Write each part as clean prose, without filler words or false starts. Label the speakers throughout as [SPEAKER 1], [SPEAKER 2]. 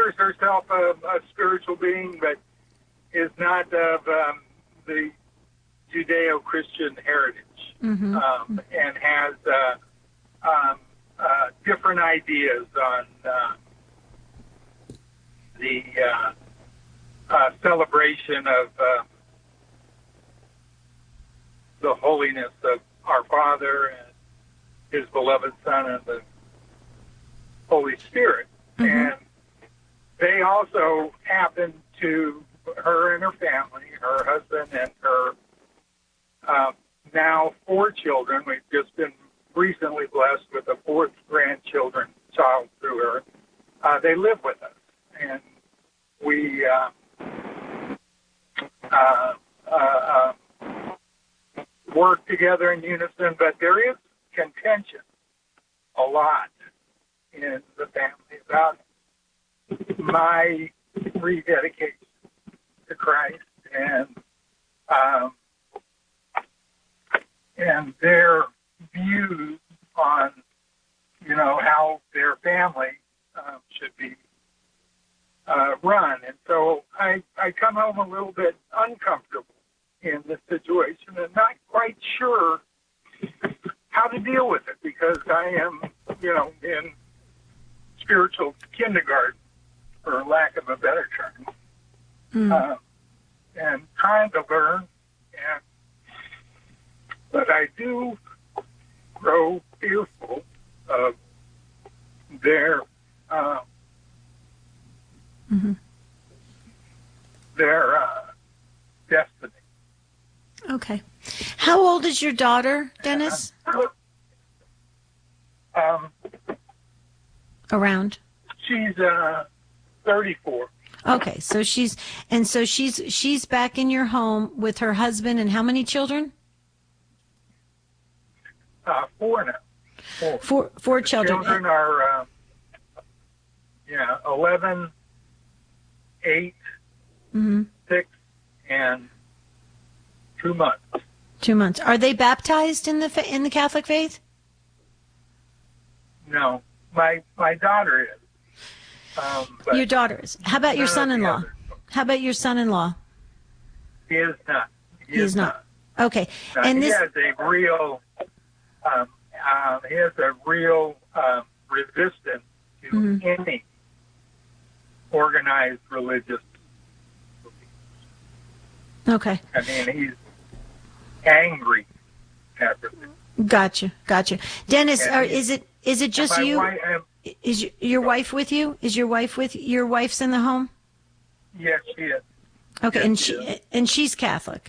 [SPEAKER 1] considers herself a spiritual being, but is not of the Judeo-Christian heritage, and has different ideas on the celebration of the holiness of our Father and His beloved Son and the Holy Spirit. And they also happen to, her and her family, her husband and her now 4 children. We've just been recently blessed with a 4th grandchildren child through her. They live with us, and we work together in unison, but there is contention a lot in the family about my rededication to Christ and their views on, how their family should be run. And so I come home a little bit uncomfortable in this situation and not quite sure how to deal with it, because I am, in spiritual kindergarten, for lack of a better term, and trying to learn. But I do grow fearful of their destiny.
[SPEAKER 2] Okay. How old is your daughter, Dennis? Around?
[SPEAKER 1] She's 34.
[SPEAKER 2] Okay, so she's back in your home with her husband and how many children?
[SPEAKER 1] 4 now.
[SPEAKER 2] 4 children.
[SPEAKER 1] Children are 11, 8, 6, and 2 months.
[SPEAKER 2] 2 months. Are they baptized in the Catholic faith?
[SPEAKER 1] No, my daughter is.
[SPEAKER 2] Your daughter is. How about your son-in-law? How about your son-in-law?
[SPEAKER 1] He is not.
[SPEAKER 2] He is not. Okay.
[SPEAKER 1] No,
[SPEAKER 2] and
[SPEAKER 1] he has a real resistance to any organized religious beliefs.
[SPEAKER 2] Okay.
[SPEAKER 1] I mean, he's angry at religion.
[SPEAKER 2] Gotcha. Dennis, is it just you? Is your wife with you? Is your wife's in the home?
[SPEAKER 1] Yes, she is.
[SPEAKER 2] Okay,
[SPEAKER 1] yes,
[SPEAKER 2] and she's Catholic.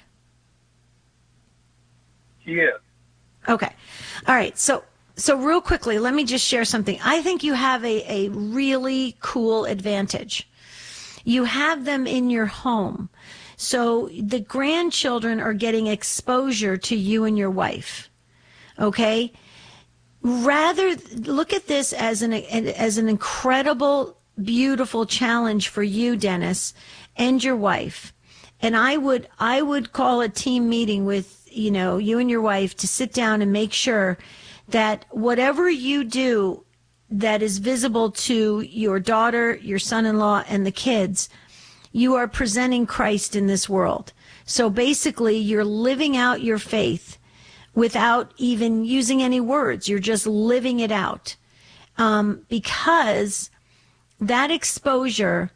[SPEAKER 1] She is.
[SPEAKER 2] Okay. All right. So real quickly, let me just share something. I think you have a really cool advantage. You have them in your home. So the grandchildren are getting exposure to you and your wife. Okay? Rather look at this as an incredible, beautiful challenge for you, Dennis, and your wife. And I would call a team meeting with you and your wife to sit down and make sure that whatever you do that is visible to your daughter, your son-in-law, and the kids, you are presenting Christ in this world. So basically, you're living out your faith without even using any words. You're just living it out. Because that exposure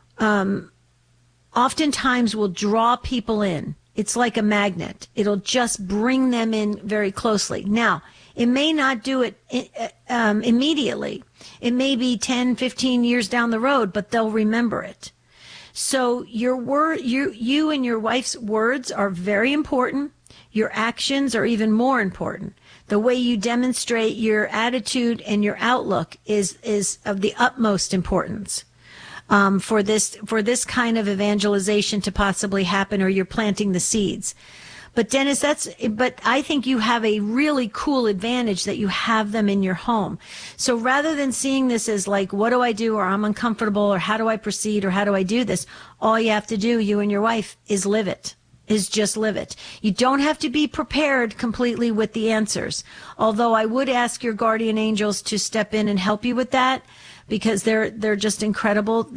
[SPEAKER 2] oftentimes will draw people in. It's like a magnet. It'll just bring them in very closely. Now, it may not do it immediately. It may be 10, 15 years down the road, but they'll remember it. So you and your wife's words are very important. Your actions are even more important. The way you demonstrate your attitude and your outlook is of the utmost importance. For this kind of evangelization to possibly happen, or you're planting the seeds. But Dennis, but I think you have a really cool advantage that you have them in your home. So rather than seeing this as like, what do I do, or I'm uncomfortable, or how do I proceed, or how do I do this? All you have to do, you and your wife, is live it. Is just live it. You don't have to be prepared completely with the answers. Although I would ask your guardian angels to step in and help you with that, because they're just incredible.